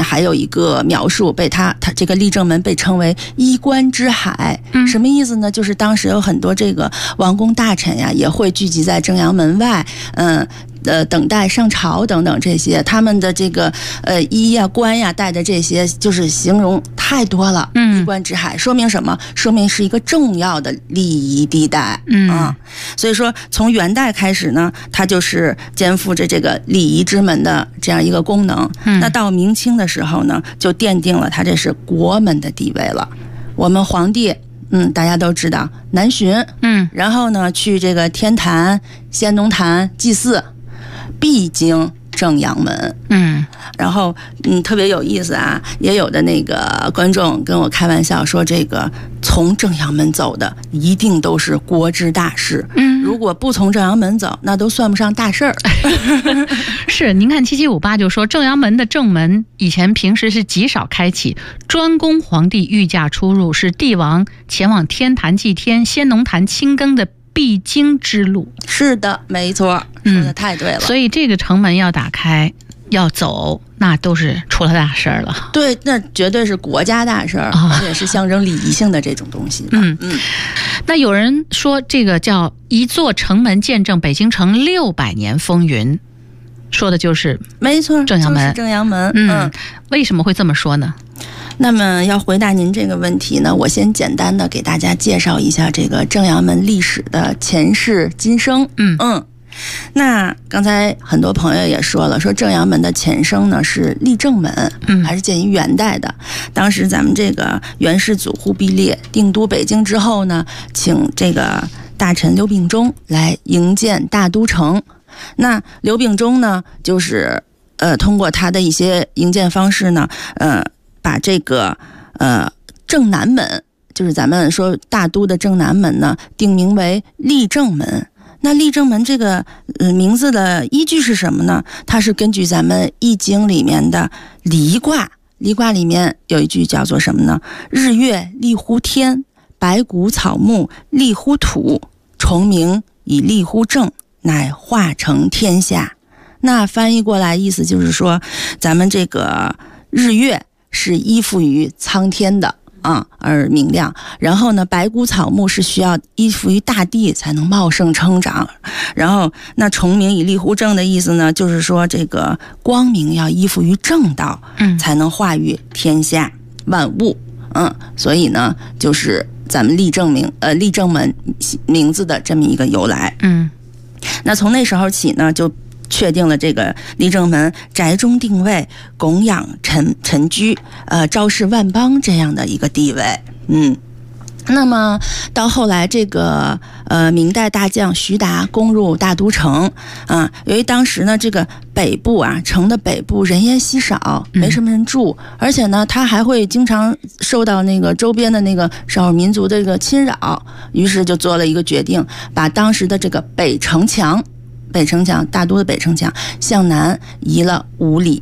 还有一个描述，他这个立正门被称为衣冠之海。什么意思呢？就是当时有很多这个王公大臣呀，也会聚集在正阳门外，等待上朝等等这些，他们的这个衣呀冠呀带的这些，就是形容太多了。衣冠之海说明什么？说明是一个重要的礼仪地带。所以说从元代开始呢，它就是肩负着这个礼仪之门的这样一个功能。那到明清的时候呢，就奠定了它这是国门的地位了。我们皇帝大家都知道南巡，然后呢去这个天坛、先农坛祭祀，必经正阳门。然后特别有意思啊，也有的那个观众跟我开玩笑说，这个从正阳门走的一定都是国之大事。如果不从正阳门走，那都算不上大事儿。 是，您看7758就说正阳门的正门以前平时是极少开启，专供皇帝御驾出入，是帝王前往天坛祭天、先农坛清耕的必经之路。 是的，没错，说的太对了。 所以这个城门要打开要走，那都是出了大事儿了。 对，那绝对是国家大事儿，而且是象征礼仪性的这种东西。 那有人说这个叫一座城门见证北京城600年风云，说的就是没错， 正阳门。 就是正阳门。 为什么会这么说呢？ 那么要回答您这个问题呢，我先简单的给大家介绍一下这个正阳门历史的前世今生。那刚才很多朋友也说了，说正阳门的前身呢是立正门，还是建于元代的。当时咱们这个元世祖忽必烈定都北京之后呢，请这个大臣刘秉忠来营建大都城。那刘秉忠呢，就是通过他的一些营建方式呢，把这个正南门，就是咱们说大都的正南门呢，定名为立正门。那立正门这个名字的依据是什么呢？它是根据咱们易经里面的离卦，离卦里面有一句叫做什么呢？日月立乎天，白骨草木立乎土，虫鸣以立乎正，乃化成天下。那翻译过来意思就是说，咱们这个日月是依附于苍天的而明亮，然后呢，白骨草木是需要依附于大地才能茂盛生长，然后那虫鸣以立乎正的意思呢，就是说这个光明要依附于正道，才能化育天下万物。所以呢，就是咱们立正门名字的这么一个由来。那从那时候起呢，就确定了这个立正门宅中定位、供养臣居、昭示万邦这样的一个地位。那么到后来，这个明代大将徐达攻入大都城由于当时呢这个北部城的北部人烟稀少，没什么人住，而且呢他还会经常受到那个周边的那个少数民族的这个侵扰，于是就做了一个决定，把当时的这个北城墙大都的北城墙向南移了5里。